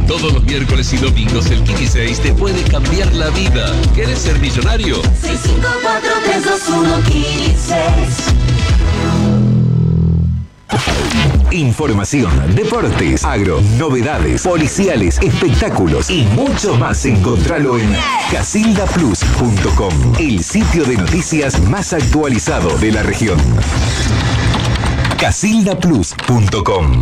Todos los miércoles y domingos el Kini 6 te puede cambiar la vida. ¿Querés ser millonario? 654-321 Kini 6. Información, deportes, agro, novedades, policiales, espectáculos y mucho más. Encontralo en casildaplus.com, el sitio de noticias más actualizado de la región. casildaplus.com.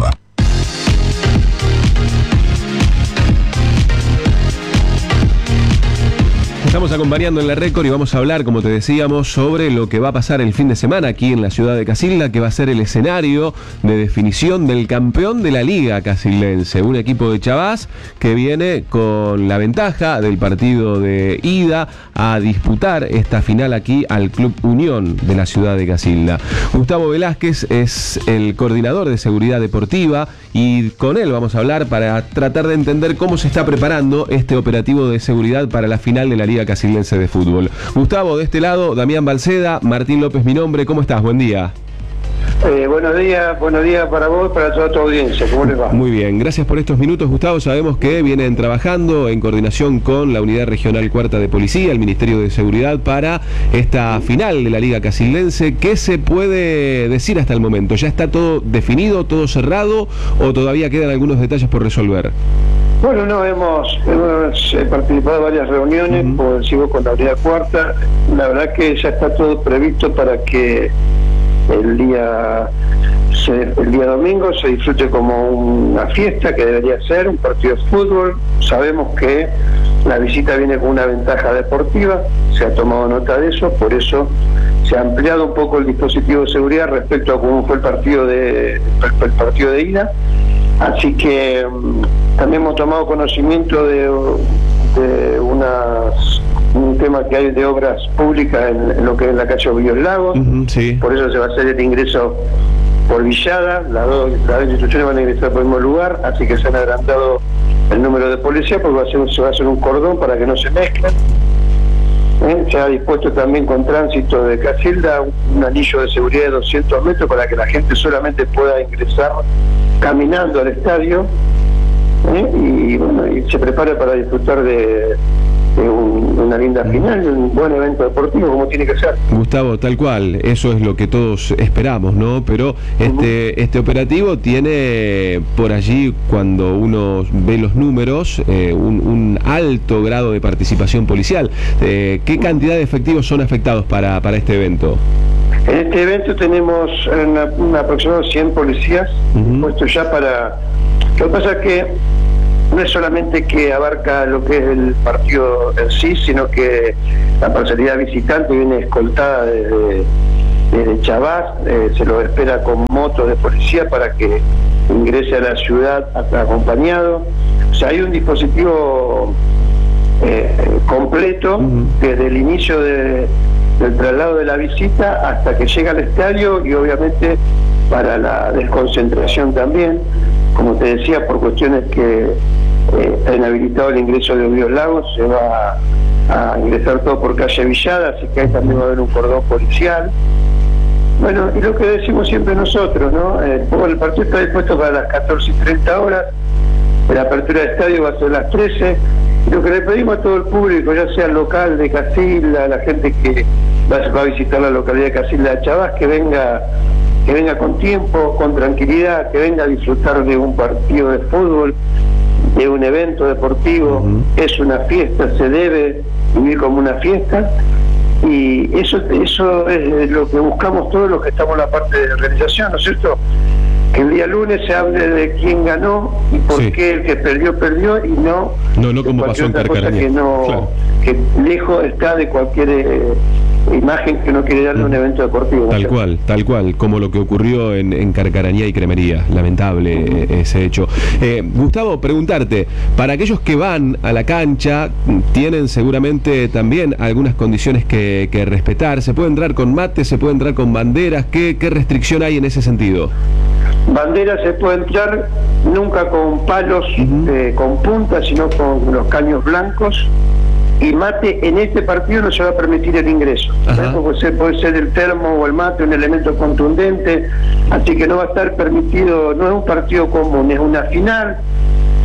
Estamos acompañando en la Récord y vamos a hablar, como te decíamos, sobre lo que va a pasar el fin de semana aquí en la ciudad de Casilda, que va a ser el escenario de definición del campeón de la Liga Casildense, un equipo de Chavás que viene con la ventaja del partido de ida a disputar esta final aquí al Club Unión de la ciudad de Casilda. Gustavo Velázquez es el coordinador de seguridad deportiva y con él vamos a hablar para tratar de entender cómo se está preparando este operativo de seguridad para la final de la Liga Casildense de Fútbol. Gustavo, de este lado, Damián Balceda, Martín López mi nombre, ¿cómo estás? Buen día. Buenos días para vos, para toda tu audiencia, ¿cómo les va? Muy bien, gracias por estos minutos, Gustavo. Sabemos que vienen trabajando en coordinación con la Unidad Regional Cuarta de Policía, el Ministerio de Seguridad, para esta final de la Liga Casildense. ¿Qué se puede decir hasta el momento? ¿Ya está todo definido, todo cerrado o todavía quedan algunos detalles por resolver? Bueno, no, hemos participado en varias reuniones, como decimos, con la Unidad Cuarta. La verdad que ya está todo previsto para que el día domingo se disfrute como una fiesta que debería ser, un partido de fútbol. Sabemos que la visita viene con una ventaja deportiva, se ha tomado nota de eso, por eso se ha ampliado un poco el dispositivo de seguridad respecto a cómo fue el partido de ida. Así que también hemos tomado conocimiento de un tema que hay de obras públicas en lo que es la calle Ovillos Lagos. Sí. Por eso se va a hacer el ingreso por Villada, las dos instituciones van a ingresar por el mismo lugar, así que se han agrandado el número de policía porque se va a hacer un cordón para que no se mezclen. Se ha dispuesto también con tránsito de Casilda un anillo de seguridad de 200 metros para que la gente solamente pueda ingresar caminando al estadio y se prepare para disfrutar de una linda final, un buen evento deportivo como tiene que ser. Gustavo, tal cual, eso es lo que todos esperamos, ¿no? Pero este operativo tiene por allí, cuando uno ve los números, un alto grado de participación policial. ¿Qué cantidad de efectivos son afectados para este evento? En este evento tenemos un aproximado 100 policías puestos ya para... Lo que pasa es que no es solamente que abarca lo que es el partido en sí, sino que la parcialidad visitante viene escoltada desde Chavás, se lo espera con motos de policía para que ingrese a la ciudad acompañado. O sea, hay un dispositivo completo desde el inicio del traslado de la visita hasta que llega al estadio y obviamente para la desconcentración también. Como te decía, por cuestiones que está inhabilitado el ingreso de Ovillos Lagos, se va a ingresar todo por calle Villada, así que ahí también va a haber un cordón policial. Bueno, y lo que decimos siempre nosotros, ¿no? El partido está dispuesto para las 14:30, la apertura del estadio va a ser a las 13, y lo que le pedimos a todo el público, ya sea local de Casilda, la gente que va a visitar la localidad de Casilda de Chavás, que venga con tiempo, con tranquilidad, que venga a disfrutar de un partido de fútbol, de un evento deportivo. Es una fiesta, se debe vivir como una fiesta, y eso es lo que buscamos todos los que estamos en la parte de organización, ¿no es cierto? Que el día lunes se hable de quién ganó y por qué el que perdió y no como pasó en Carcarañá, claro, que lejos está de cualquier imagen que no quiere darle un evento deportivo. Tal cual, como lo que ocurrió en Carcarañá y Cremería, lamentable ese hecho. Gustavo, preguntarte, para aquellos que van a la cancha, tienen seguramente también algunas condiciones que respetar, ¿se puede entrar con mate, se puede entrar con banderas? ¿Qué restricción hay en ese sentido? Bandera se puede entrar nunca con palos con punta, sino con los caños blancos. Y mate, en este partido no se va a permitir el ingreso. Puede ser el termo o el mate, un elemento contundente, así que no va a estar permitido, no es un partido común, es una final,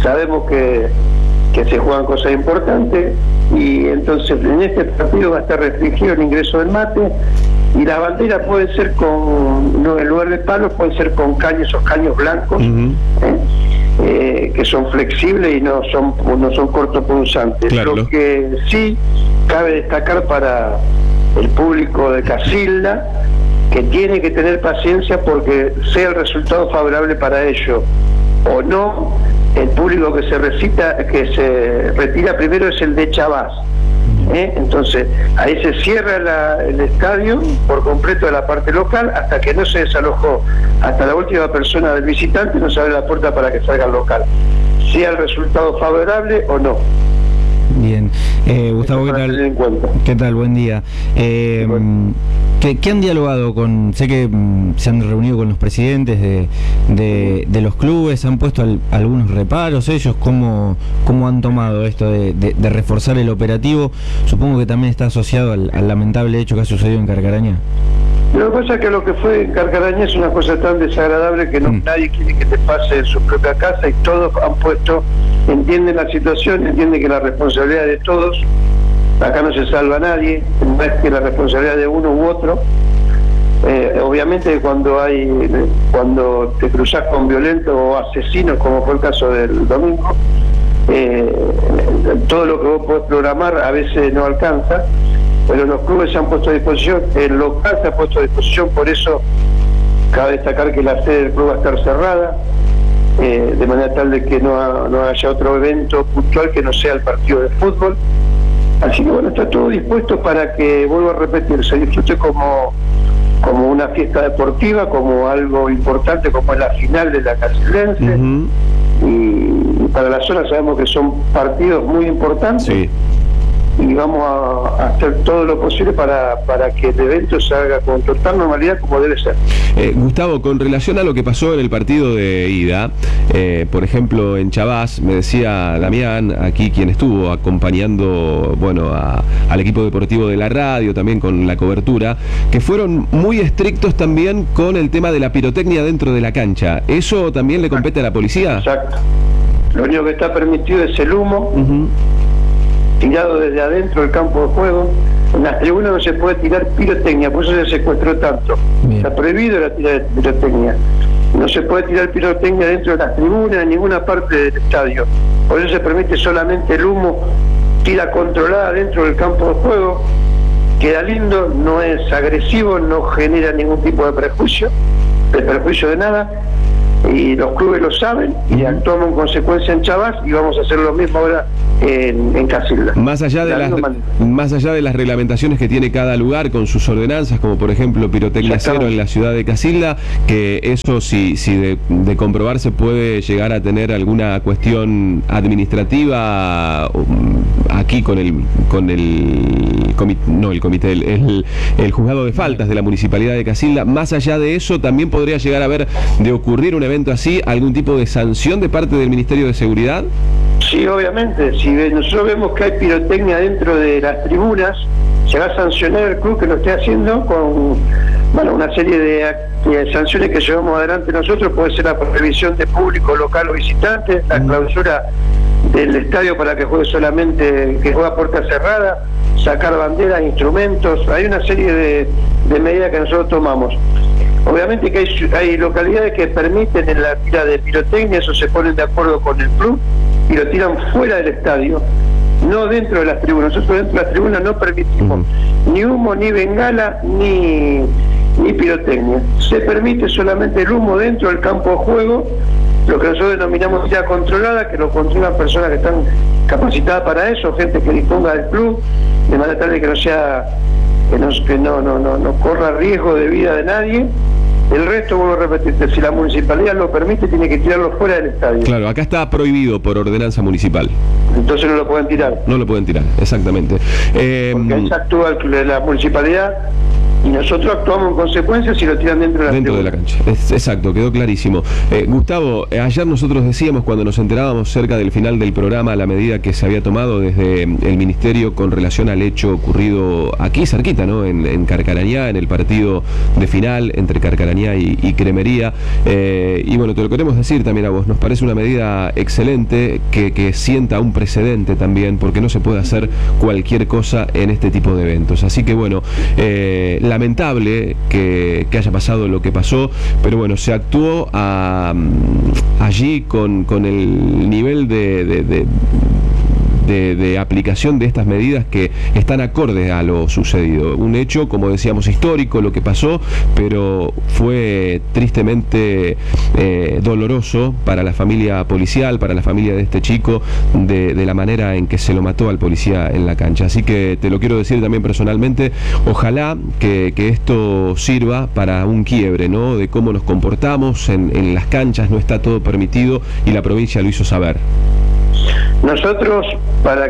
sabemos que se juegan cosas importantes, y entonces en este partido va a estar restringido el ingreso del mate, y la bandera puede ser no, en lugar de palos, puede ser con caños, esos caños blancos, que son flexibles y no son cortopunzantes. Claro. Lo que sí cabe destacar para el público de Casilda, que tiene que tener paciencia porque sea el resultado favorable para ellos o no, el público que se retira primero es el de Chavás. Entonces ahí se cierra el estadio por completo de la parte local hasta que no se desalojó, hasta la última persona del visitante no se abre la puerta para que salga al local, sea el resultado favorable o no. Bien, Gustavo, ¿qué tal? Buen día. ¿Qué han dialogado con? Sé que se han reunido con los presidentes de los clubes, han puesto algunos reparos ellos, ¿cómo han tomado esto de reforzar el operativo? Supongo que también está asociado al lamentable hecho que ha sucedido en Carcarañá. Lo que pasa es que lo que fue en Carcarañá es una cosa tan desagradable que nadie quiere que te pase en su propia casa, y todos entienden la situación, entienden que la responsabilidad de todos, acá no se salva a nadie, no es que la responsabilidad de uno u otro. Obviamente cuando te cruzas con violentos o asesinos, como fue el caso del domingo, todo lo que vos podés programar a veces no alcanza, pero los clubes se han puesto a disposición, el local se ha puesto a disposición, por eso cabe destacar que la sede del club va a estar cerrada, de manera tal de que no haya otro evento puntual que no sea el partido de fútbol. Así que bueno, está todo dispuesto para que, vuelvo a repetir, se disfrute como una fiesta deportiva, como algo importante, como es la final de la Casildense. Y para la zona sabemos que son partidos muy importantes. Sí. Y vamos a hacer todo lo posible para que el evento se haga con total normalidad, como debe ser. Gustavo, con relación a lo que pasó en el partido de ida, por ejemplo en Chavás, me decía Damián, aquí quien estuvo acompañando al equipo deportivo de la radio, también con la cobertura, que fueron muy estrictos también con el tema de la pirotecnia dentro de la cancha. ¿Eso también le compete a la policía? Exacto. Lo único que está permitido es el humo, tirado desde adentro del campo de juego. En las tribunas no se puede tirar pirotecnia, por eso se secuestró tanto. Bien. Está prohibido la tirada de pirotecnia. No se puede tirar pirotecnia dentro de las tribunas, en ninguna parte del estadio. Por eso se permite solamente el humo, tira controlada dentro del campo de juego. Queda lindo, no es agresivo, no genera ningún tipo de perjuicio de nada. Y los clubes lo saben y actuamos en consecuencia en Chavás, y vamos a hacer lo mismo ahora en Casilda. Más allá de las reglamentaciones que tiene cada lugar con sus ordenanzas, como por ejemplo pirotecnia cero en la ciudad de Casilda, que eso si de comprobarse puede llegar a tener alguna cuestión administrativa aquí con el juzgado de faltas de la Municipalidad de Casilda. Más allá de eso, también podría llegar a haber de ocurrir un evento así, algún tipo de sanción de parte del Ministerio de Seguridad. Sí, obviamente. Si nosotros vemos que hay pirotecnia dentro de las tribunas, se va a sancionar el club que lo esté haciendo con una serie de sanciones que llevamos adelante nosotros. Puede ser la prohibición de público local o visitante, la clausura del estadio para que juegue solamente, que juega a puerta cerrada, sacar banderas, instrumentos. Hay una serie de medidas que nosotros tomamos. Obviamente que hay localidades que permiten en la tira de pirotecnia, eso se ponen de acuerdo con el club y lo tiran fuera del estadio, no dentro de las tribunas. Nosotros dentro de las tribunas no permitimos ni humo, ni bengala, ni pirotecnia. Se permite solamente el humo dentro del campo de juego, lo que nosotros denominamos tira controlada, que lo controlan personas que están capacitadas para eso, gente que disponga del club, de manera tal de que no sea, que no corra riesgo de vida de nadie. El resto, vuelvo a repetirte, si la municipalidad lo permite, tiene que tirarlo fuera del estadio. Claro, acá está prohibido por ordenanza municipal. Entonces no lo pueden tirar. No lo pueden tirar, exactamente. Porque ahí se actúa la municipalidad y nosotros actuamos en consecuencia si lo tiran dentro de la cancha. Exacto, quedó clarísimo. Gustavo, ayer nosotros decíamos, cuando nos enterábamos cerca del final del programa, la medida que se había tomado desde el Ministerio con relación al hecho ocurrido aquí cerquita, ¿no? En Carcarañá, en el partido de final entre Carcarañá y Cremería. Y bueno, te lo queremos decir también a vos, nos parece una medida excelente que sienta un precedente también, porque no se puede hacer cualquier cosa en este tipo de eventos. Así que bueno, lamentable que haya pasado lo que pasó, pero bueno, se actuó allí con el nivel de aplicación de estas medidas que están acordes a lo sucedido. Un hecho, como decíamos, histórico lo que pasó, pero fue tristemente doloroso para la familia policial, para la familia de este chico, de la manera en que se lo mató al policía en la cancha. Así que te lo quiero decir también personalmente, ojalá que esto sirva para un quiebre, ¿no? De cómo nos comportamos en las canchas. No está todo permitido y la provincia lo hizo saber. Nosotros, para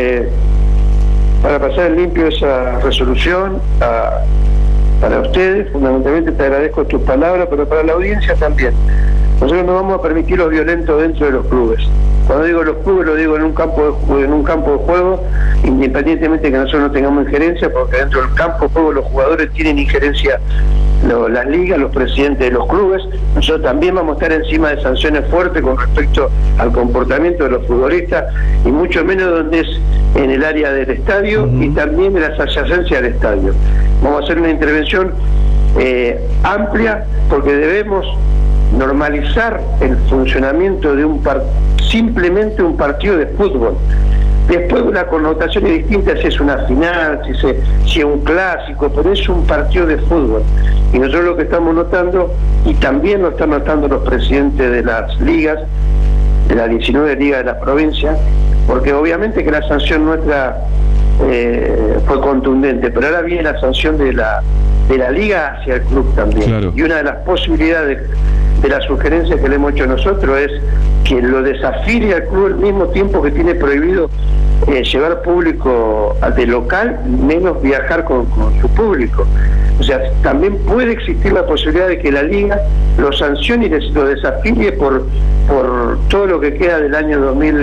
pasar limpio esa resolución, para ustedes, fundamentalmente te agradezco tus palabras, pero para la audiencia también. Nosotros no vamos a permitir los violentos dentro de los clubes. Cuando digo los clubes, lo digo en un campo de juego, independientemente que nosotros no tengamos injerencia, porque dentro del campo de juego los jugadores tienen injerencia, las ligas, los presidentes de los clubes. Nosotros también vamos a estar encima de sanciones fuertes con respecto al comportamiento de los futbolistas, y mucho menos donde es en el área del estadio y también de las adyacencias del estadio. Vamos a hacer una intervención amplia, porque debemos normalizar el funcionamiento de simplemente un partido de fútbol. Después una connotación es distinta si es una final, si es un clásico, pero es un partido de fútbol. Y nosotros lo que estamos notando, y también lo están notando los presidentes de las ligas, de las 19 ligas de la provincia, porque obviamente que la sanción nuestra fue contundente, pero ahora viene la sanción de la liga hacia el club también. Claro. Y una de las posibilidades de las sugerencias que le hemos hecho nosotros es que lo desafíe al club al mismo tiempo que tiene prohibido llevar público de local, menos viajar con su público. O sea, también puede existir la posibilidad de que la liga lo sancione y lo desafíe por todo lo que queda del año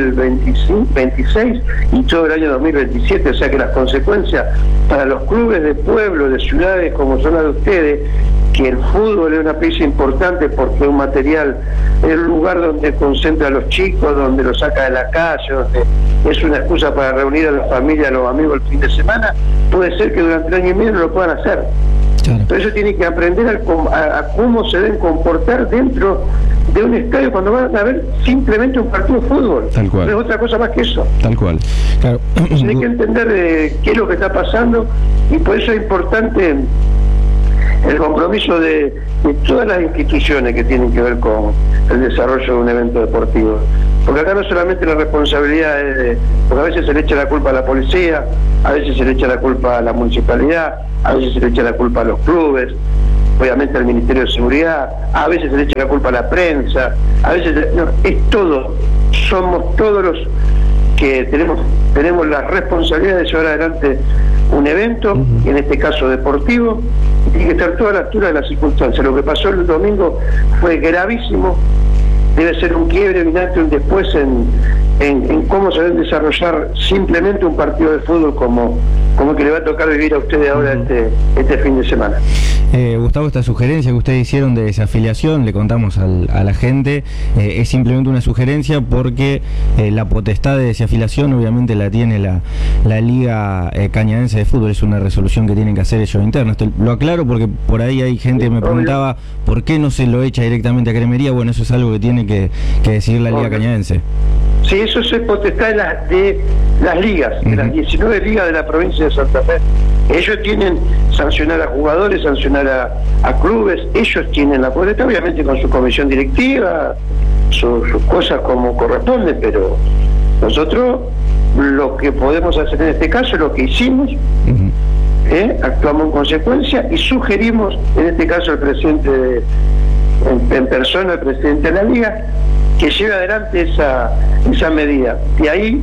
2026 y todo el año 2027. O sea que las consecuencias para los clubes de pueblo, de ciudades como son las de ustedes, que el fútbol es una pieza importante porque es un material, es el lugar donde concentra a los chicos, donde los saca de la calle, donde es una excusa para reunir a la familia, a los amigos el fin de semana, puede ser que durante el año y medio no lo puedan hacer. Claro. Pero eso tiene que aprender a cómo se deben comportar dentro de un estadio cuando van a ver simplemente un partido de fútbol. Tal cual. No es otra cosa más que eso. Tal cual. Claro. Entonces hay que entender qué es lo que está pasando, y por eso es importante el compromiso de todas las instituciones que tienen que ver con el desarrollo de un evento deportivo. Porque acá no solamente la responsabilidad es porque a veces se le echa la culpa a la policía, a veces se le echa la culpa a la municipalidad, a veces se le echa la culpa a los clubes, obviamente al Ministerio de Seguridad, a veces se le echa la culpa a la prensa, a veces es todo, somos todos los que tenemos la responsabilidad de llevar adelante un evento, en este caso deportivo, y tiene que estar toda a la altura de las circunstancias. Lo que pasó el domingo fue gravísimo, debe ser un quiebre, un antes y un después en cómo se debe desarrollar simplemente un partido de fútbol como que le va a tocar vivir a ustedes ahora este fin de semana. Gustavo, esta sugerencia que ustedes hicieron de desafiliación, le contamos a la gente, es simplemente una sugerencia porque la potestad de desafiliación obviamente la tiene la Liga Cañadense de Fútbol, es una resolución que tienen que hacer ellos internos. Esto lo aclaro porque por ahí hay gente que me preguntaba por qué no se lo echa directamente a Cremería. Bueno, eso es algo que tiene que decidir la Liga Cañadense. Sí, eso es potestad de las ligas, de las 19 ligas de la provincia de Santa Fe. Ellos tienen sancionar a jugadores, sancionar a clubes, ellos tienen la potestad, obviamente con su comisión directiva, sus cosas como corresponde, pero nosotros lo que podemos hacer en este caso es lo que hicimos, actuamos en consecuencia y sugerimos, en este caso al presidente en persona, el presidente de la liga, que lleve adelante esa medida. Y ahí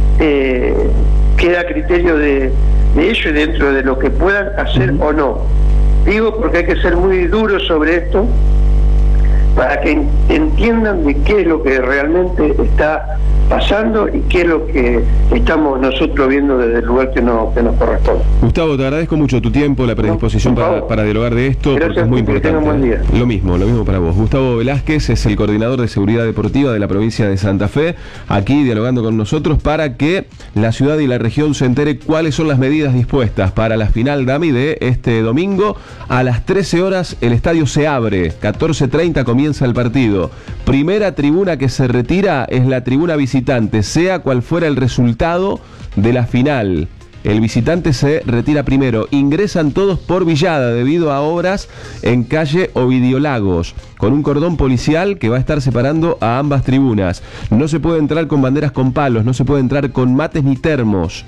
queda a criterio de ellos y dentro de lo que puedan hacer o no. Digo porque hay que ser muy duro sobre esto para que entiendan de qué es lo que realmente está pasando y qué es lo que estamos nosotros viendo desde el lugar que nos corresponde. Gustavo, te agradezco mucho tu tiempo, la predisposición para dialogar de esto. Gracias, porque es muy importante. Que tengan buen día. Lo mismo para vos. Gustavo Velázquez es el coordinador de seguridad deportiva de la provincia de Santa Fe, aquí dialogando con nosotros para que la ciudad y la región se entere cuáles son las medidas dispuestas para la final Dami de este domingo. A las 13 horas el estadio se abre, 14:30 comienza el partido. Primera tribuna que se retira es la tribuna visitante, sea cual fuera el resultado de la final. El visitante se retira primero. Ingresan todos por Villada debido a obras en calle Ovidio Lagos, con un cordón policial que va a estar separando a ambas tribunas. No se puede entrar con banderas con palos, no se puede entrar con mates ni termos.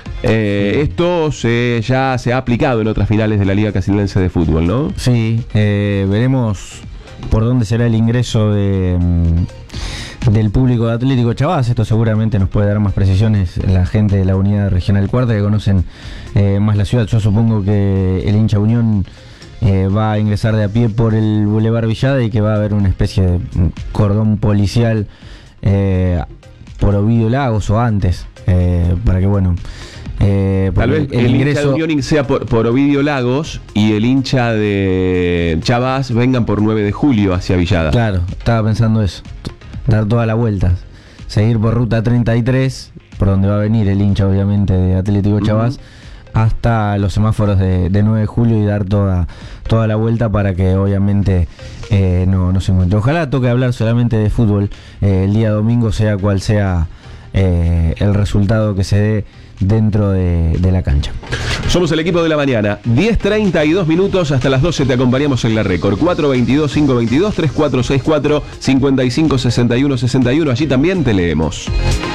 Esto ya se ha aplicado en otras finales de la Liga Casilense de Fútbol, ¿no? Sí, veremos por dónde será el ingreso del público de Atlético Chavás. Esto seguramente nos puede dar más precisiones la gente de la unidad regional cuarta, que conocen más la ciudad. Yo supongo que el hincha Unión va a ingresar de a pie por el Boulevard Villada y que va a haber una especie de cordón policial por Ovidio Lagos o antes, para que tal vez el hincha de Unión sea por Ovidio Lagos y el hincha de Chavás vengan por 9 de julio hacia Villada. Claro, estaba pensando eso, dar toda la vuelta, seguir por ruta 33, por donde va a venir el hincha obviamente de Atlético Chavás, hasta los semáforos de 9 de julio y dar toda la vuelta para que obviamente no se encuentre. Ojalá toque hablar solamente de fútbol el día domingo, sea cual sea el resultado que se dé dentro de la cancha. Somos el equipo de la mañana, 10:32 minutos, hasta las 12 te acompañamos en la récord, 422-522-3464-5561-61, allí también te leemos.